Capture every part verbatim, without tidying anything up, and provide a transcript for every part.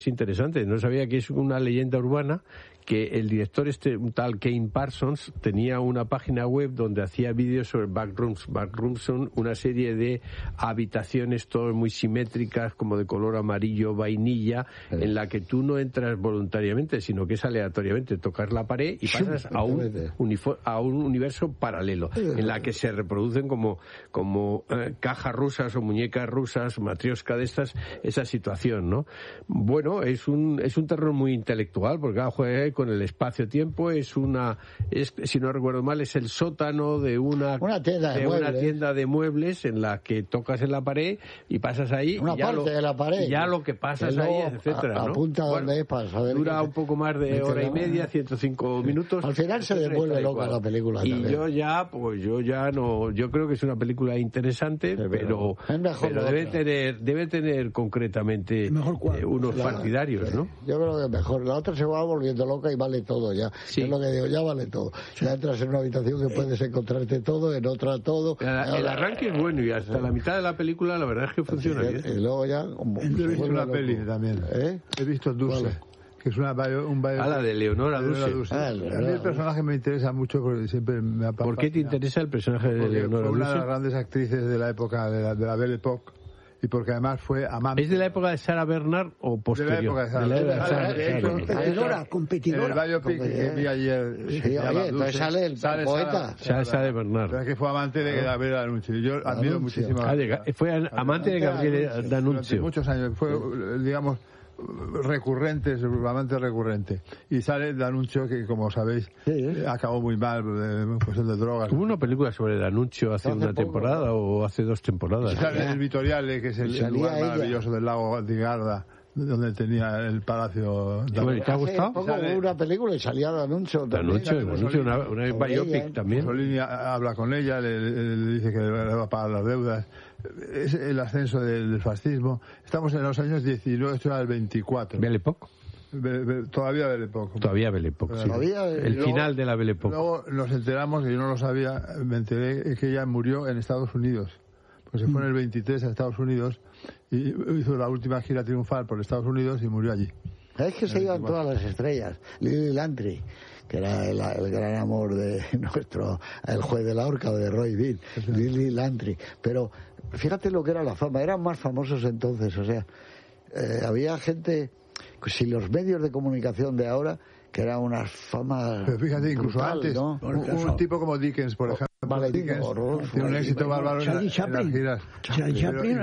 Es interesante, no sabía que es una leyenda urbana que el director este, un tal Kane Parsons, tenía una página web donde hacía vídeos sobre backrooms. Backrooms son una serie de habitaciones todas muy simétricas, como de color amarillo vainilla, sí, en la que tú no entras voluntariamente, sino que es aleatoriamente, tocas la pared y pasas a un, unifo- a un universo paralelo, en la que se reproducen como, como eh, cajas rusas o muñecas rusas, matrioska de estas, esa situación, ¿no? Bueno, es un, es un terror muy intelectual, porque cada juega con el espacio-tiempo, es una, es, si no recuerdo mal, es el sótano de una, una, tienda, de de muebles. una tienda de muebles en la que tocas en la pared y pasas ahí. Una y ya parte lo, de la pared. Y ya lo que pasas que ahí, etcétera, a, ¿no? Apunta bueno, donde es para saber. Dura que... un poco más de hora y media, ciento cinco sí. minutos. Al final se devuelve loca la película. Y también. yo ya, pues yo ya no, yo creo que es una película interesante, sí, pero, pero, pero debe tener, debe tener concretamente eh, unos la, partidarios, sí. ¿no? Yo creo que mejor. La otra se va volviendo loca y vale todo ya. Sí. Es lo que digo, ya vale todo. Sí. Ya entras en una habitación que puedes encontrarte todo, en otra todo. El, el arranque es bueno y hasta sí. la mitad de la película la verdad es que funciona sí, bien. Y luego ya... Como, Yo he visto una loco. peli también. ¿Eh? He visto Dulce. Vale. Que es una bio, un bio, ah, la de Leonora Dulce. Ah, a mí el personaje me interesa mucho porque siempre me ha ¿Por qué te interesa el personaje de porque Leonora fue Dulce? Una de las grandes actrices de la época de la, de la Belle Époque y porque además fue amante. ¿Es de la época de Sarah Bernhardt o posterior? De la época de Sarah Bernhardt. Competidora, competidora. En el biopic que vi ayer. Sí, oye, entonces sale el sale poeta. Sale Sarah Bernhardt. Pero es que fue amante de Gabriele D'Annunzio. Yo admiro muchísimo. Ah, de, fue amante de Gabriele D'Annunzio. Muchos años. Fue, digamos, recurrente, seguramente recurrente. Y sale D'Annunzio, que como sabéis, sí, ¿eh? acabó muy mal en cuestión de drogas. ¿Hubo una película sobre D'Annunzio hace, hace una poco, temporada ¿no? o hace dos temporadas? Sale en el Vitoriale, que es el, el lugar ella. maravilloso del lago di Garda, donde tenía el palacio. Bueno, ¿te ha gustado? Poco hubo una película y salía D'Annunzio. D'Annunzio, una, una biopic también. Mussolini habla con ella, le, le, le dice que le va a pagar las deudas. Es el ascenso del, del fascismo. Estamos en los años diecinueve, esto era el veinticuatro. ¿Belle Époque? Be, be, todavía Belle Époque. Todavía Belle Époque, sí. Todavía, el luego, final de la Belle Époque. Luego nos enteramos, que yo no lo sabía, me enteré que ella murió en Estados Unidos. Pues se fue en el veintitrés a Estados Unidos y hizo la última gira triunfal por Estados Unidos y murió allí. ¿Sabes que se iban todas las estrellas? Lily Landry, que era el, el gran amor de nuestro, el juez de la horca de Roy Bean, sí. Lily Landry. Pero fíjate lo que era la fama, eran más famosos entonces, o sea, eh, había gente, si los medios de comunicación de ahora, que eran unas famas. Pero fíjate, incluso brutal, antes, ¿no? un, un tipo como Dickens, por ejemplo. Vale, Dickens tiene un éxito bárbaro en, en las giras. Charlie Chaplin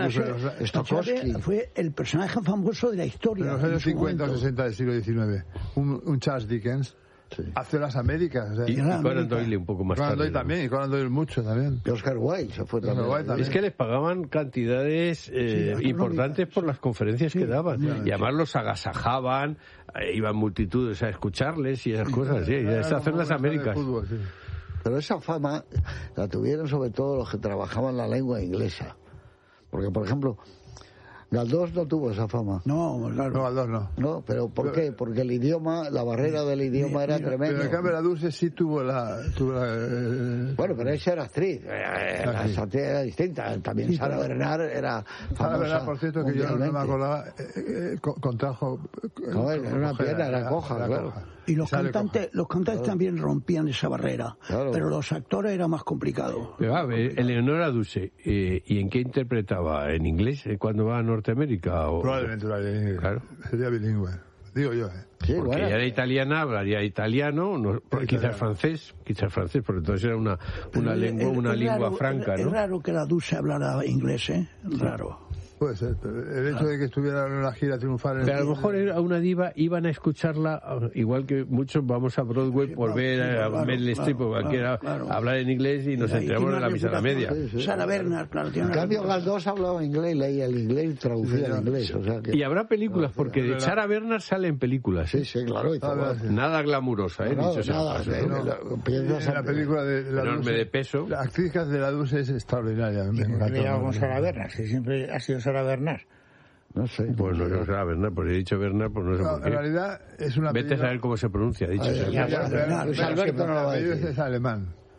fue el personaje famoso de la historia. En los años cincuenta o sesenta del siglo diecinueve, un, un Charles Dickens sí. hace las Américas. O sea, y, y Conan Doyle un poco más Conan tarde. Doyle también, y Conan Doyle mucho también. Y Oscar Wilde se fue también. también. Es que les pagaban cantidades eh, sí, importantes por las conferencias sí, que daban. Sí, y además los agasajaban, eh, iban multitudes a escucharles y esas cosas. Sí, y a hacer las Américas. Fútbol, sí. Pero esa fama la tuvieron sobre todo los que trabajaban la lengua inglesa. Porque, por ejemplo, Galdós no tuvo esa fama. No, claro. No, Galdós no. No, pero ¿por qué? Porque el idioma, la barrera del idioma era tremenda. Pero en cambio la Dulce sí tuvo la... Tuvo la eh... Bueno, pero esa era actriz. Eh, la actriz era distinta. También sí, Sara pero... Bernard era famosa. Sara Bernard, por cierto, que yo no me acordaba, eh, eh, contrajo... No, era una pierna, era coja, era claro. Coja. Y los cantantes, los cantantes claro. también rompían esa barrera, claro. pero los actores era más complicado. Pero a ver, Eleonora Dulce, eh, ¿y en qué interpretaba? ¿En inglés cuando va a Norteamérica? O... Probablemente lo haría en inglés. Claro. Sería bilingüe, digo yo. ¿eh? Sí, porque bueno. ella era italiana, hablaría italiano, no, quizás italiano. francés, quizás francés, porque entonces era una, una lengua, una es lengua raro, franca, es, ¿no? Es raro que la Dulce hablara inglés, ¿eh? Raro. Puede ser, pero el hecho de que estuviera en una gira triunfal... En pero a lo mejor a una diva iban a escucharla, igual que muchos vamos a Broadway sí, por claro, ver sí, a claro, Meryl Streep claro, o cualquiera claro, claro. hablar en inglés y nos enteramos de la misera media. Sí, sí, Sara Bernard, claro. En cambio, Galdós hablaba inglés, leía el inglés y traducía el inglés. O sea que... Y habrá películas, porque de Sara Bernard sale en películas. Sí, sí, claro. Y nada, nada glamurosa, ¿eh? No, dicho nada, sea no, no, piensas en la película de la enorme Dulce, de peso. La actriz que hace de la Dulce es extraordinaria. Me encanta con Sara Bernard, si siempre ha sido Sara Bernard. No sé. Pues no sé Sara Bernard, pues he dicho Bernard, pues no sé no, por qué. En realidad es una Vete película... a saber cómo se pronuncia, dicho. Ay, ya, ya, ya, ya, Alberto no lo va a decir. Es alemán.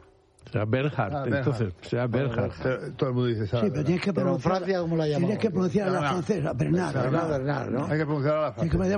Será Bernhardt, Ah, entonces, Bernhardt. será Bernhardt. Pero todo el mundo dice Sara Sí, pero tienes que Pero en pronunciar. Francia, ¿cómo la llamamos? Tienes que pronunciar a la francesa, Bernard. Bernard, Bernard, ¿no? Hay que pronunciar a la Tienes que francesa.